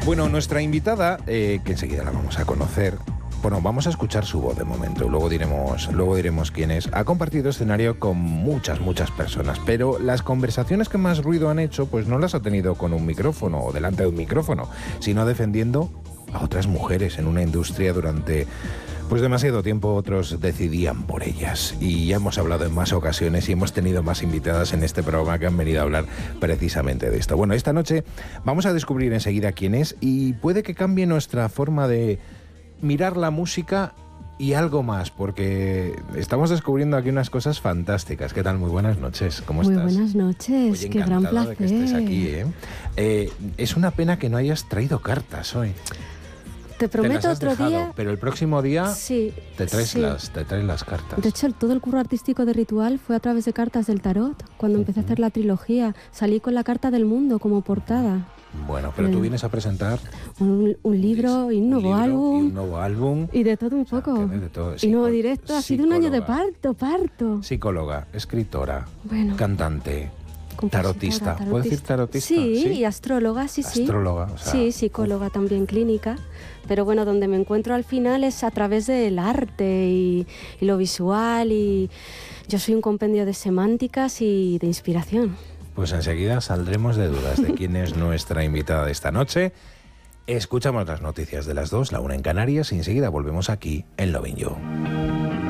Bueno, nuestra invitada, que enseguida la vamos a conocer, bueno, vamos a escuchar su voz de momento, luego diremos quién es. Ha compartido escenario con muchas personas, pero las conversaciones que más ruido han hecho, pues no las ha tenido con un micrófono o delante de un micrófono, sino defendiendo a otras mujeres en una industria durante pues demasiado tiempo. Otros decidían por ellas, y ya hemos hablado en más ocasiones y hemos tenido más invitadas en este programa que han venido a hablar precisamente de esto. Bueno, esta noche vamos a descubrir enseguida quién es, y puede que cambie nuestra forma de mirar la música y algo más, porque estamos descubriendo aquí unas cosas fantásticas. ¿Qué tal? Muy buenas noches, ¿cómo estás? Muy buenas noches, Oye, qué gran placer. de que estés aquí, es una pena que no hayas traído cartas hoy. Te prometo otro día. Pero el próximo día sí, te traes las cartas. De hecho, todo el curro artístico de Ritual fue a través de cartas del tarot. Cuando empecé a hacer la trilogía, salí con la carta del mundo como portada. Bueno, pero tú vienes a presentar un libro y un nuevo álbum. Y un nuevo álbum. Y de todo un poco. De todo. Y nuevo directo. Ha sido un año de parto. Psicóloga, escritora, cantante, tarotista. Tarotista. ¿Puedo decir tarotista? Sí, y astróloga, sí. Astróloga, o sea, sí, psicóloga también clínica. Pero bueno, donde me encuentro al final es a través del arte y lo visual, y yo soy un compendio de semánticas y de inspiración. Pues enseguida saldremos de dudas de quién es nuestra invitada de esta noche. Escuchamos las noticias de las 2, la 1 en Canarias, y enseguida volvemos aquí en Lovin' You.